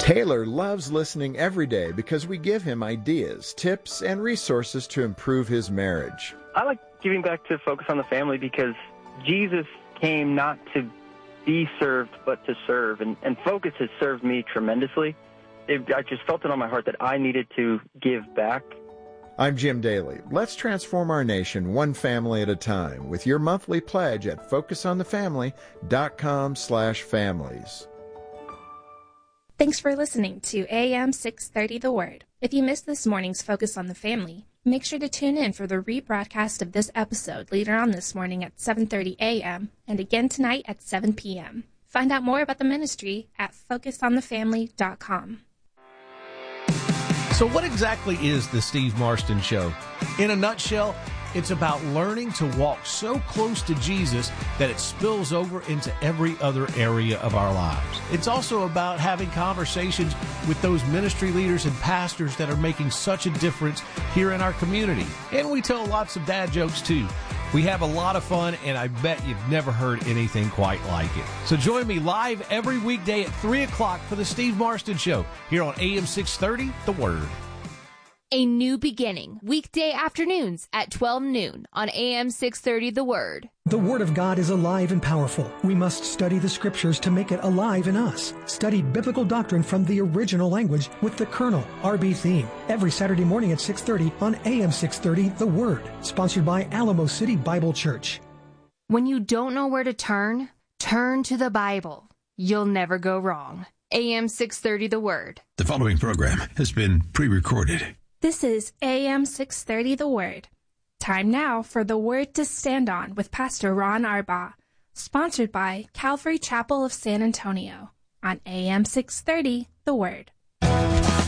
Taylor loves listening every day because we give him ideas, tips, and resources to improve his marriage. I like giving back to Focus on the Family because Jesus came not to be served but to serve, and Focus has served me tremendously. I just felt it on my heart that I needed to give back. I'm Jim Daly. Let's transform our nation one family at a time with your monthly pledge at focusonthefamily.com/families. Thanks for listening to AM 630 The Word. If you missed this morning's Focus on the Family, make sure to tune in for the rebroadcast of this episode later on this morning at 7:30 a.m. and again tonight at 7 p.m. Find out more about the ministry at focusonthefamily.com. So what exactly is the Steve Marston Show? In a nutshell, it's about learning to walk so close to Jesus that it spills over into every other area of our lives. It's also about having conversations with those ministry leaders and pastors that are making such a difference here in our community. And we tell lots of dad jokes too. We have a lot of fun, and I bet you've never heard anything quite like it. So join me live every weekday at 3 o'clock for the Steve Marston Show here on AM 630, The Word. A New Beginning, weekday afternoons at 12 noon on AM 630 The Word. The Word of God is alive and powerful. We must study the Scriptures to make it alive in us. Study biblical doctrine from the original language with the Colonel, R.B. Theme, every Saturday morning at 6:30 on AM 630 The Word. Sponsored by Alamo City Bible Church. When you don't know where to turn to the Bible. You'll never go wrong. AM 630 The Word. The following program has been pre-recorded. This is AM 630 The Word. Time now for The Word to Stand On with Pastor Ron Arbaugh, sponsored by Calvary Chapel of San Antonio on AM 630 The Word.